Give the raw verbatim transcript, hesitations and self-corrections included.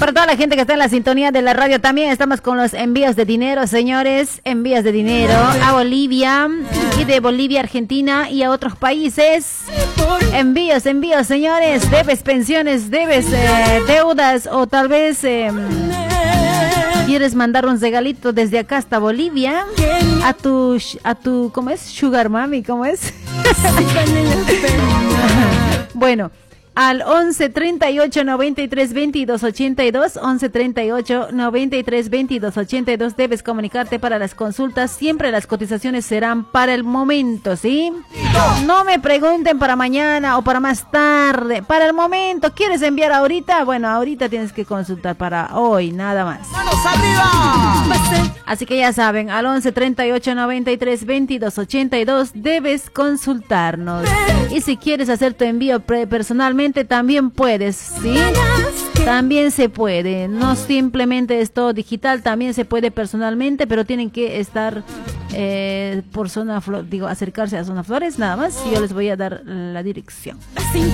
para toda la gente que está en la sintonía de la radio, también estamos con los envíos de dinero, señores. Envíos de dinero a Bolivia y de Bolivia a Argentina y a otros países. Envíos, envíos, señores. Debes pensiones, debes eh, deudas o tal vez eh, quieres mandar un regalito desde acá hasta Bolivia a tu, a tu, ¿cómo es? Sugar mami, ¿cómo es? Bueno, al once treinta y ocho noventa y tres veintidós ochenta y dos, once treinta y ocho noventa y tres veintidós ochenta y dos, debes comunicarte para las consultas. Siempre las cotizaciones serán para el momento, ¿sí? No me pregunten para mañana o para más tarde, para el momento. ¿Quieres enviar ahorita? Bueno, ahorita tienes que consultar para hoy, nada más. ¡Manos arriba! Así que ya saben, al once treinta y ocho noventa y tres veintidós ochenta y dos debes consultarnos. Y si quieres hacer tu envío pre- personalmente, también puedes, ¿sí? También se puede, no simplemente es todo digital, también se puede personalmente, pero tienen que estar eh, por zona, Flo- digo, acercarse a Zona Flores, nada más, y yo les voy a dar la dirección.